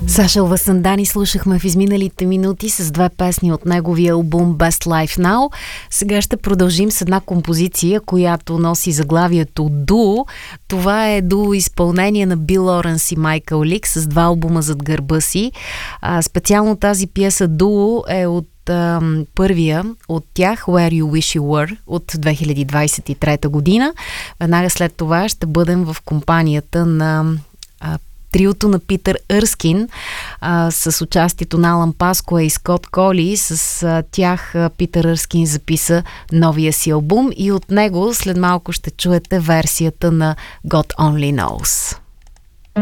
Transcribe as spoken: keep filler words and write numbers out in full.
Саша Васандани слушахме в изминалите минути с две песни от неговия албум Best Life Now. Сега ще продължим с една композиция, която носи заглавието Дуо. Това е дуо изпълнение на Бил Лоренс и Майкъл Лик с два албума зад гърба си. А, специално тази пиеса Дуо е от Uh, първия от тях, Where You Wish You Were, от две хиляди двадесет и трета година. Веднага след това ще бъдем в компанията на uh, триото на Питър Ерскин uh, с участието на Алан Паскуа и Скот Коли. С uh, тях uh, Питър Ерскин записа новия си албум и от него след малко ще чуете версията на God Only Knows.